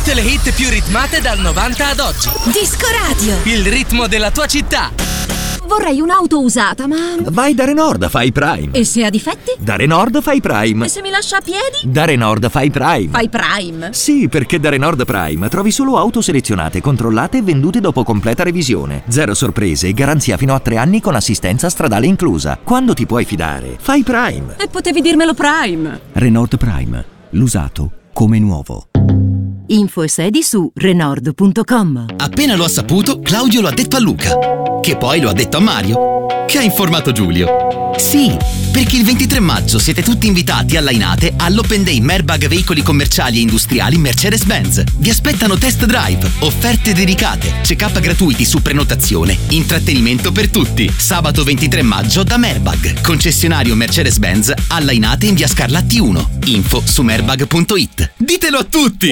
Tutte le hit più ritmate dal 90 ad oggi. Disco Radio. Il ritmo della tua città. Vorrei un'auto usata, ma... Vai da Renault, fai Prime. E se ha difetti? Da Renault fai Prime. E se mi lascia a piedi? Da Renault fai Prime. Fai Prime? Sì, perché da Renault Prime trovi solo auto selezionate, controllate e vendute dopo completa revisione. Zero sorprese e garanzia fino a 3 anni con assistenza stradale inclusa. Quando ti puoi fidare, fai Prime. E potevi dirmelo Prime. Renault Prime. L'usato come nuovo. Info e sedi su Renault.com. Appena lo ha saputo, Claudio lo ha detto a Luca, che poi lo ha detto a Mario, che ha informato Giulio. Sì, perché il 23 maggio siete tutti invitati alla Lainate all'Open Day Merbag Veicoli Commerciali e Industriali Mercedes-Benz. Vi aspettano test drive, offerte dedicate, check-up gratuiti su prenotazione, intrattenimento per tutti. Sabato 23 maggio da Merbag, concessionario Mercedes-Benz alla Lainate in via Scarlatti 1. Info su merbag.it. Ditelo a tutti!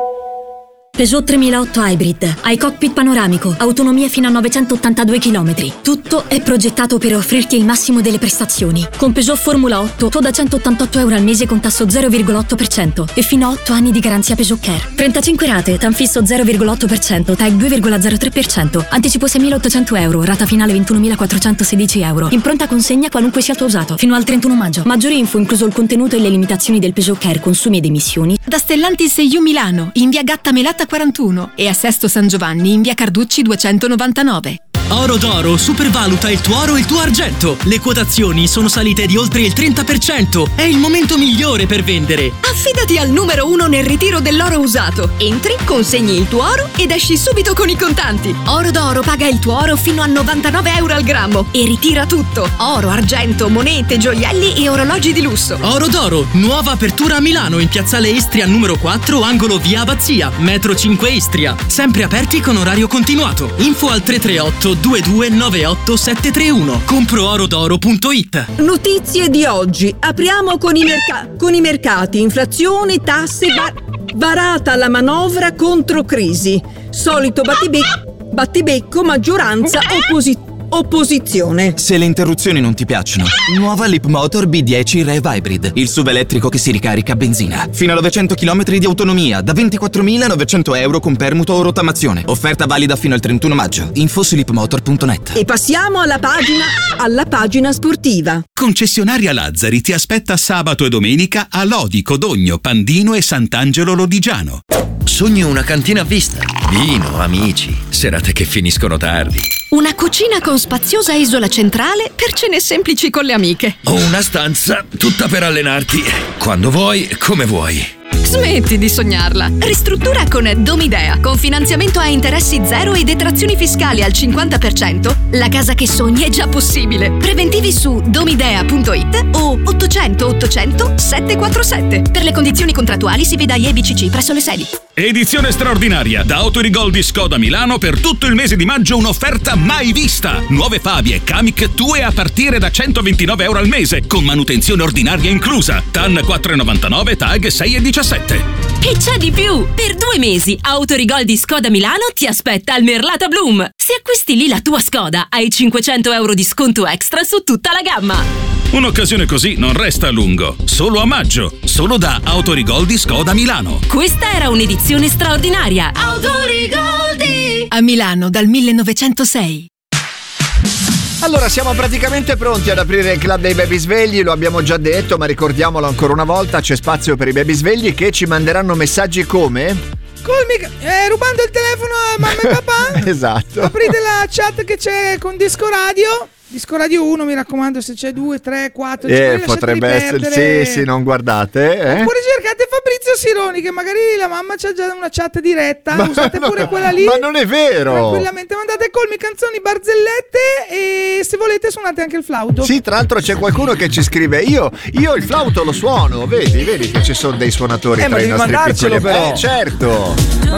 Peugeot 3008 Hybrid, hai cockpit panoramico, autonomia fino a 982 km. Tutto è progettato per offrirti il massimo delle prestazioni. Con Peugeot Formula 8, tu da €188 al mese con tasso 0,8% e fino a 8 anni di garanzia Peugeot Care. 35 rate, TAN fisso 0,8%, TAG 2,03%, anticipo €6.800, rata finale €21.416. In pronta consegna qualunque sia il tuo usato, fino al 31 maggio. Maggiori info, incluso il contenuto e le limitazioni del Peugeot Care, consumi ed emissioni, da Stellantis EU Milano, in via Gatta Melata 41 e a Sesto San Giovanni in via Carducci 299. Oro d'Oro supervaluta il tuo oro e il tuo argento. Le quotazioni sono salite di oltre il 30%. È il momento migliore per vendere. Affidati al numero 1 nel ritiro dell'oro usato. Entri, consegni il tuo oro ed esci subito con i contanti. Oro d'Oro paga il tuo oro fino a €99 al grammo e ritira tutto. Oro, argento, monete, gioielli e orologi di lusso. Oro d'Oro, nuova apertura a Milano in piazzale Istria numero 4, angolo via Abbazia, metro 5 Istria. Sempre aperti con orario continuato. Info al 338 2298 731. Compro-orodoro.it. Notizie di oggi. Apriamo con i mercati. Inflazione, tasse, varata la manovra contro crisi. Solito battibecco, maggioranza, opposizione. Se le interruzioni non ti piacciono, nuova Leapmotor B10 Rev Hybrid, il SUV elettrico che si ricarica a benzina. Fino a 900 km di autonomia, da €24.900 con permuto o rottamazione. Offerta valida fino al 31 maggio. Info su leapmotor.net. E passiamo alla pagina sportiva. Concessionaria Lazzari ti aspetta sabato e domenica a Lodi, Codogno, Pandino e Sant'Angelo Lodigiano. Sogno una cantina a vista, vino, amici, serate che finiscono tardi. Una cucina con spaziosa isola centrale per cene semplici con le amiche. O una stanza tutta per allenarti quando vuoi, come vuoi. Smetti di sognarla. Ristruttura con Domidea. Con finanziamento a interessi zero e detrazioni fiscali al 50%, la casa che sogni è già possibile. Preventivi su domidea.it o 800 800 747. Per le condizioni contrattuali si veda IEBCC presso le sedi. Edizione straordinaria da Autorigoldi Skoda Milano per tutto il mese di maggio, un'offerta mai vista. Nuove Fabie Kamiq Tue a partire da €129 al mese con manutenzione ordinaria inclusa. TAN 4,99, TAG 6,17. E c'è di più! Per 2 mesi Autorigoldi Skoda Milano ti aspetta al Merlata Bloom. Se acquisti lì la tua Skoda hai €500 di sconto extra su tutta la gamma. Un'occasione così non resta a lungo. Solo a maggio. Solo da Autorigoldi Skoda Milano. Questa era un'edizione straordinaria. Autorigoldi! A Milano dal 1906. Allora, siamo praticamente pronti ad aprire il club dei baby svegli, lo abbiamo già detto, ma ricordiamolo ancora una volta, c'è spazio per i baby svegli che ci manderanno messaggi come? Rubando il telefono a mamma e papà. Esatto. Aprite la chat che c'è con Disco Radio. Disco Radio 1, mi raccomando, se c'è 2, 3, 4, 5, potrebbe essere, sì, non guardate. Oppure cercate Fabrizio Sironi, che magari la mamma c'ha già una chat diretta, usate pure quella lì. Ma non è vero! Tranquillamente, mandate colmi, canzoni, barzellette e se volete suonate anche il flauto. Sì, tra l'altro c'è qualcuno che ci scrive, io il flauto lo suono, vedi che ci sono dei suonatori tra i nostri piccoli. Però. Certo.